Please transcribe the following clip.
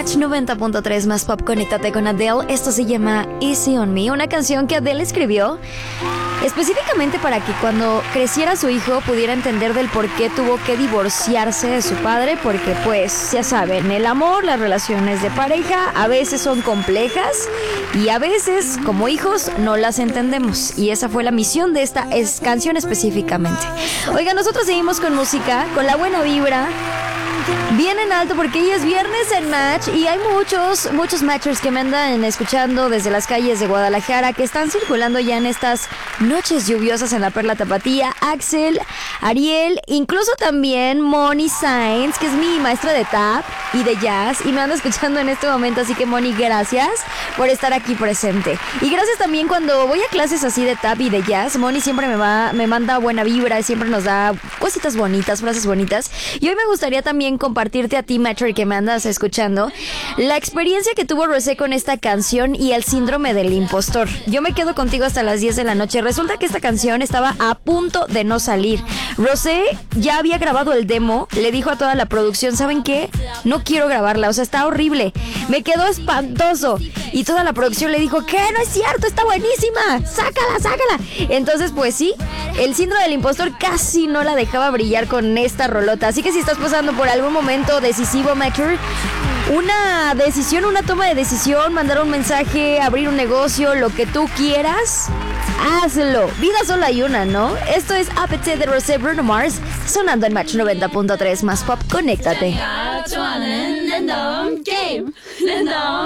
Match 90.3 más pop, conéctate con Adele. Esto se llama Easy on Me, una canción que Adele escribió específicamente para que cuando creciera su hijo pudiera entender del por qué tuvo que divorciarse de su padre, porque pues ya saben, el amor, las relaciones de pareja a veces son complejas y a veces como hijos no las entendemos, y esa fue la misión de esta canción específicamente. Oiga, nosotros seguimos con música, con la buena vibra bien en alto, porque hoy es viernes en Match y hay muchos matchers que me andan escuchando desde las calles de Guadalajara, que están circulando ya en estas noches lluviosas en la Perla Tapatía. Axel, Ariel, incluso también Moni Sainz, que es mi maestra de tap y de jazz, y me anda escuchando en este momento, así que Moni, gracias por estar aquí presente. Y gracias también cuando voy a clases así de tap y de jazz, Moni siempre me manda buena vibra, siempre nos da cositas bonitas, frases bonitas. Y hoy me gustaría también compartirte a ti, Matcher, que me andas escuchando, la experiencia que tuvo Rosé con esta canción y el síndrome del impostor. Yo me quedo contigo hasta las 10 de la noche. Resulta que esta canción estaba a punto de no salir. Rosé ya había grabado el demo, le dijo a toda la producción, ¿saben qué? No quiero grabarla, o sea, está horrible, me quedó espantoso. Y toda la producción le dijo, ¿qué? No es cierto, está buenísima, sácala. Entonces, pues sí, el síndrome del impostor casi no la dejaba brillar con esta rolota. Así que si estás pasando por algún momento decisivo, Matcher, una decisión, una toma de decisión, mandar un mensaje, abrir un negocio, lo que tú quieras, hazlo. Vida solo hay una, ¿no? Esto es APT de Rosé, Bruno Mars, sonando en Match 90.3 más pop, conéctate.